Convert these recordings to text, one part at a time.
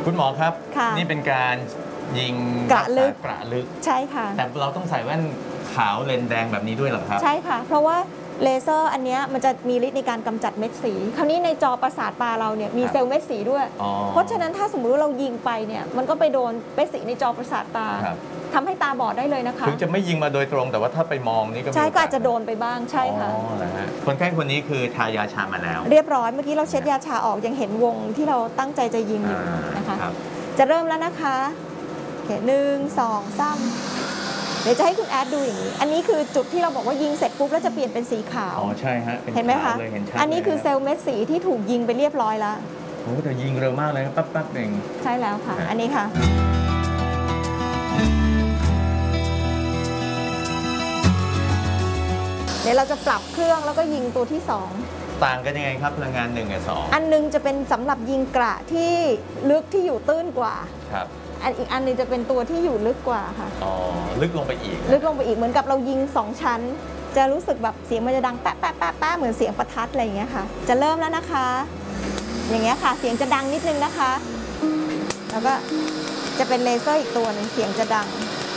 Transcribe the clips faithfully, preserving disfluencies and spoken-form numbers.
คุณหมอครับนี่เป็นการยิงกระลึกกระลึกใช่ค่ะแต่เราต้องใส่แว่นขาวเลนส์แดงแบบนี้ด้วยเหรอครับใช่ค่ะเพราะว่าเลเซอร์อันนี้มันจะมีฤทธิ์ในการกำจัดเม็ดสีคราวนี้ในจอประสาทตาเราเนี่ยมีเซลล์เม็ดสีด้วยเพราะฉะนั้นถ้าสมมติว่าเรายิงไปเนี่ยมันก็ไปโดนเม็ดสีในจอประสาทตาทำให้ตาบอดได้เลยนะคะถึงจะไม่ยิงมาโดยตรงแต่ว่าถ้าไปมองนี่ก็ใช่ก็อาจจะโดนไปบ้างใช่ค่ะอ๋อเหรอฮะคนไข้คนนี้คือทายาชามาแล้วเรียบร้อยเมื่อกี้เราเช็ดยาชาออกยังเห็นวงที่เราตั้งใจจะยิงอยู่นะคะจะเริ่มแล้วนะคะหนึ่งสองสามเดี๋ยวจะให้คุณแอดดูอย่างนี้อันนี้คือจุดที่เราบอกว่ายิงเสร็จปุ๊บแล้วจะเปลี่ยนเป็นสีขาวอ๋อใช่ฮะเห็นไหมคะอันนี้คือเซลล์เม็ดสีที่ถูกยิงไปเรียบร้อยแล้วโอ้แต่ยิงเร็วมากเลยปั๊บปั๊บเองใช่แล้วค่ะอันนี้ค่ะเดี๋ยวเราจะปรับเครื่องแล้วก็ยิงตัวที่สองต่างกันยังไงครับพลังงานหนึ่งกับสองอันนึงจะเป็นสำหรับยิงกระที่ลึกที่อยู่ตื้นกว่าครับอันอีกอันนึงจะเป็นตัวที่อยู่ลึกกว่าค่ะอ๋อลึกลงไปอีกลึกลงไปอีกเหมือนกับเรายิงสองชั้นจะรู้สึกแบบเสียงมันจะดังแป๊ะแป๊ะแป๊ะแป๊ะเหมือนเสียงประทัดอะไรอย่างเงี้ยค่ะจะเริ่มแล้วนะคะอย่างเงี้ยค่ะเสียงจะดังนิดนึงนะคะแล้วก็จะเป็นเลเซอร์อีกตัวหนึ่งเสียงจะดัง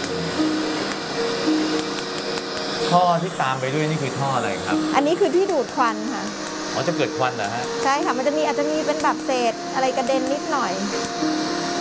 ท่อที่ตามไปด้วยนี่คือท่ออะไรครับอันนี้คือที่ดูดควันค่ะอ๋อจะเกิดควันเหรอฮะใช่ค่ะมันจะมีอาจจะมีเป็นแบบเศษอะไรกระเด็นนิดหน่อย